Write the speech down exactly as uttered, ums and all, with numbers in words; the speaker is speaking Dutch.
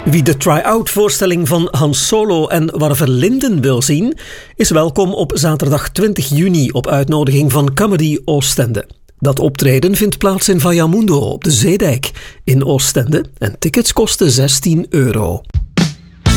Wie de try-out voorstelling van Hans Solo en Warver Linden wil zien, is welkom op zaterdag twintig juni op uitnodiging van Comedy Oostende. Dat optreden vindt plaats in Vallamundo op de Zeedijk in Oostende en tickets kosten zestien euro.